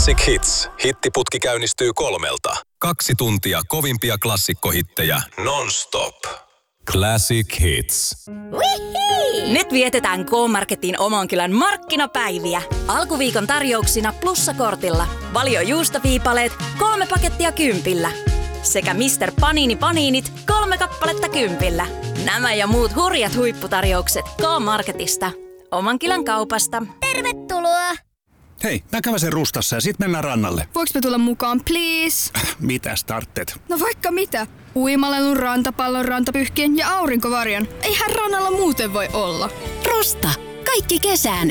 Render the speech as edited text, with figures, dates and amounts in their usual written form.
Classic Hits. Hittiputki käynnistyy 3. 2 tuntia kovimpia klassikkohittejä non-stop. Classic Hits. Nyt vietetään K-Marketin Omankylän markkinapäiviä. Alkuviikon tarjouksina plussakortilla. Valio juustoviipaleet 3 pakettia 10. Sekä Mr. Panini Paniinit 3 kappaletta 10. Nämä ja muut hurjat huipputarjoukset K-Marketista. Omankylän kaupasta. Tervetuloa! Hei, mä käväsen Rustassa ja sit mennään rannalle. Voinko me tulla mukaan, please? Mitä starttet? No vaikka mitä. Uimalelun, rantapallon, rantapyhkien ja aurinkovarjon. Eihän rannalla muuten voi olla. Rusta. Kaikki kesään